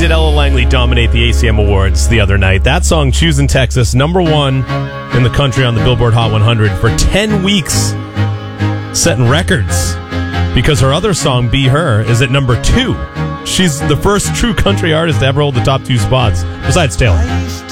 did Ella Langley dominate the ACM Awards the other night. That song, Choosing Texas, number one in the country on the Billboard Hot 100 for 10 weeks, setting records. Because her other song, Be Her, is at number 2. She's the first true country artist to ever hold the top 2 spots, besides Taylor.